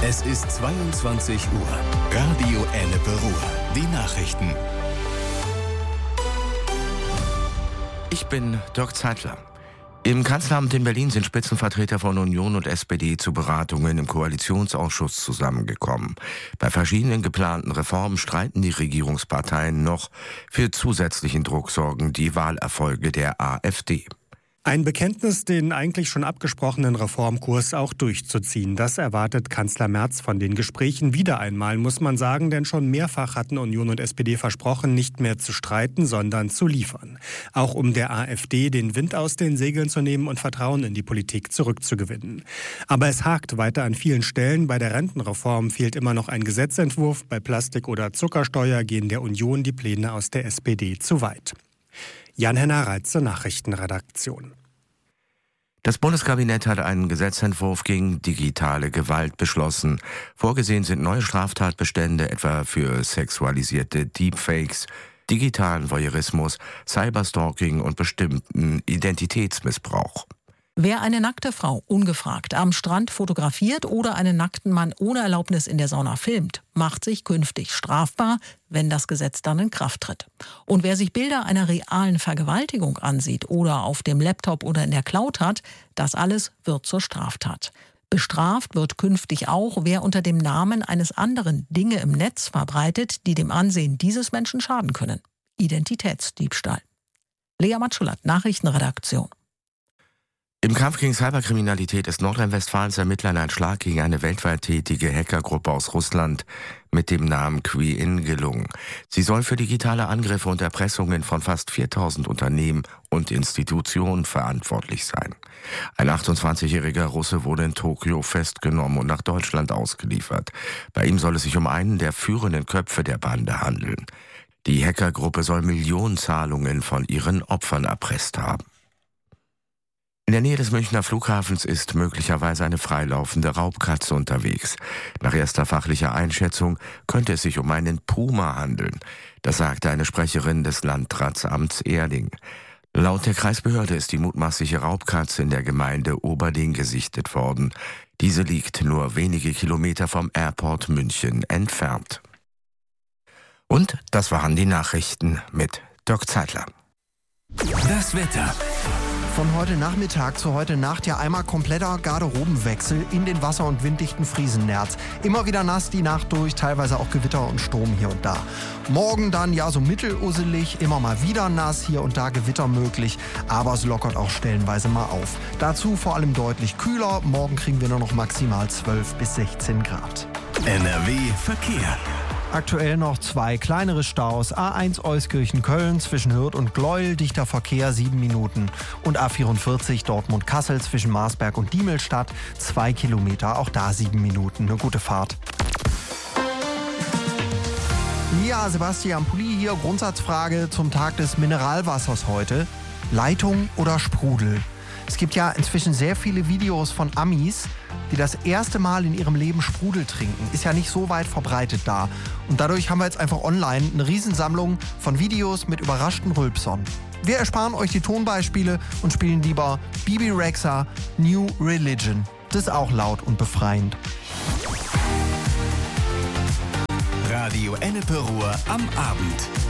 Es ist 22 Uhr. Radio Ennepe Ruhr. Die Nachrichten. Ich bin Dirk Zeitler. Im Kanzleramt in Berlin sind Spitzenvertreter von Union und SPD zu Beratungen im Koalitionsausschuss zusammengekommen. Bei verschiedenen geplanten Reformen streiten die Regierungsparteien noch. Für zusätzlichen Druck sorgen die Wahlerfolge der AfD. Ein Bekenntnis, den eigentlich schon abgesprochenen Reformkurs auch durchzuziehen. Das erwartet Kanzler Merz von den Gesprächen wieder einmal, muss man sagen, denn schon mehrfach hatten Union und SPD versprochen, nicht mehr zu streiten, sondern zu liefern. Auch um der AfD den Wind aus den Segeln zu nehmen und Vertrauen in die Politik zurückzugewinnen. Aber es hakt weiter an vielen Stellen. Bei der Rentenreform fehlt immer noch ein Gesetzentwurf. Bei Plastik- oder Zuckersteuer gehen der Union die Pläne aus der SPD zu weit. Jan-Henner Reitze, Nachrichtenredaktion. Das Bundeskabinett hat einen Gesetzentwurf gegen digitale Gewalt beschlossen. Vorgesehen sind neue Straftatbestände, etwa für sexualisierte Deepfakes, digitalen Voyeurismus, Cyberstalking und bestimmten Identitätsmissbrauch. Wer eine nackte Frau ungefragt am Strand fotografiert oder einen nackten Mann ohne Erlaubnis in der Sauna filmt, macht sich künftig strafbar, wenn das Gesetz dann in Kraft tritt. Und wer sich Bilder einer realen Vergewaltigung ansieht oder auf dem Laptop oder in der Cloud hat, das alles wird zur Straftat. Bestraft wird künftig auch, wer unter dem Namen eines anderen Dinge im Netz verbreitet, die dem Ansehen dieses Menschen schaden können. Identitätsdiebstahl. Lea Matschulat, Nachrichtenredaktion. Im Kampf gegen Cyberkriminalität ist Nordrhein-Westfalens Ermittlern ein Schlag gegen eine weltweit tätige Hackergruppe aus Russland mit dem Namen Kwee-In gelungen. Sie soll für digitale Angriffe und Erpressungen von fast 4000 Unternehmen und Institutionen verantwortlich sein. Ein 28-jähriger Russe wurde in Tokio festgenommen und nach Deutschland ausgeliefert. Bei ihm soll es sich um einen der führenden Köpfe der Bande handeln. Die Hackergruppe soll Millionenzahlungen von ihren Opfern erpresst haben. In der Nähe des Münchner Flughafens ist möglicherweise eine freilaufende Raubkatze unterwegs. Nach erster fachlicher Einschätzung könnte es sich um einen Puma handeln. Das sagte eine Sprecherin des Landratsamts Erding. Laut der Kreisbehörde ist die mutmaßliche Raubkatze in der Gemeinde Oberding gesichtet worden. Diese liegt nur wenige Kilometer vom Airport München entfernt. Und das waren die Nachrichten mit Dirk Zeitler. Das Wetter. Von heute Nachmittag zu heute Nacht ja einmal kompletter Garderobenwechsel in den wasser- und winddichten Friesennerz. Immer wieder nass die Nacht durch, teilweise auch Gewitter und Sturm hier und da. Morgen dann ja so mittelusselig, immer mal wieder nass, hier und da Gewitter möglich, aber es lockert auch stellenweise mal auf. Dazu vor allem deutlich kühler, morgen kriegen wir nur noch maximal 12 bis 16 Grad. NRW Verkehr. Aktuell noch 2 kleinere Staus. A1 Euskirchen-Köln zwischen Hürth und Gleuel, dichter Verkehr 7 Minuten. Und A44 Dortmund-Kassel zwischen Marsberg und Diemelstadt 2 Kilometer, auch da 7 Minuten. Eine gute Fahrt. Ja, Sebastian Pulli hier. Grundsatzfrage zum Tag des Mineralwassers heute. Leitung oder Sprudel? Es gibt ja inzwischen sehr viele Videos von Amis, die das erste Mal in ihrem Leben Sprudel trinken. Ist ja nicht so weit verbreitet da. Und dadurch haben wir jetzt einfach online eine Riesensammlung von Videos mit überraschten Rülpsern. Wir ersparen euch die Tonbeispiele und spielen lieber Bibi Rexha, New Religion. Das ist auch laut und befreiend. Radio Ennepe Ruhr am Abend.